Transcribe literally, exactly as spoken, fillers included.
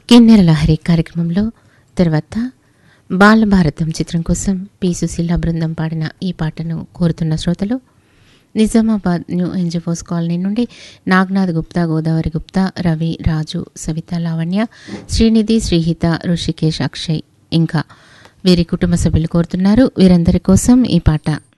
కిన్నెర లహరి కార్యక్రమంలో తర్వాత బాలభారతం చిత్రం కోసం పి సుశీల బృందం పాడిన ఈ పాటను కోరుతున్న శ్రోతలు నిజామాబాద్ న్యూ ఎన్జిఓస్ కాలనీ నుండి నాగనాథ్ గుప్తా, గోదావరి గుప్తా, రవి, రాజు, సవిత, లావణ్య, శ్రీనిధి, శ్రీహిత, ఋషికేష్, అక్షయ్ ఇంకా వీరి కుటుంబ సభ్యులు కోరుతున్నారు. వీరందరి కోసం ఈ పాట.